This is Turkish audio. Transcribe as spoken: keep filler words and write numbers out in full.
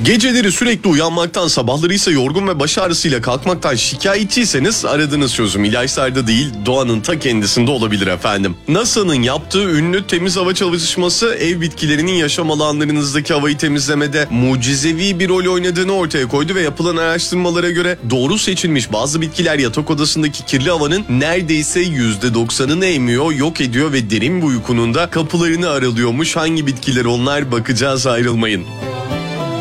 Geceleri sürekli uyanmaktan, sabahları ise yorgun ve baş ağrısıyla kalkmaktan şikayetçiyseniz aradığınız çözüm ilaçlarda değil, doğanın ta kendisinde olabilir efendim. NASA'nın yaptığı ünlü temiz hava çalışması ev bitkilerinin yaşam alanlarınızdaki havayı temizlemede mucizevi bir rol oynadığını ortaya koydu ve yapılan araştırmalara göre doğru seçilmiş bazı bitkiler yatak odasındaki kirli havanın neredeyse yüzde doksanını emiyor, yok ediyor ve derin bir uykunun da kapılarını aralıyormuş. Hangi bitkiler onlar, bakacağız, ayrılmayın.